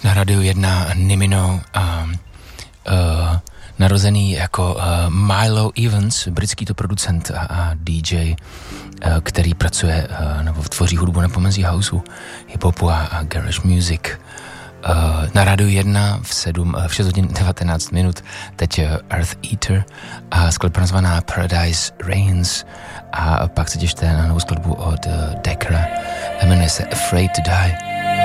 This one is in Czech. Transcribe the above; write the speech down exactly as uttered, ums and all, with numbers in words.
Na Radiu jedna Nimino, uh, uh, narozený jako uh, Milo Evans, britský to producent a, a D J, uh, který pracuje uh, nebo tvoří hudbu na pomezí houseu, hiphopu a, a garage music. Uh, na Radiu jedna v, sedm, v šest hodin devatenáct minut teď uh, Earth Eater a skladba nazvaná Paradise Rains a pak se těšte na novou skladbu od uh, Deckera, jmenuje se Afraid to Die.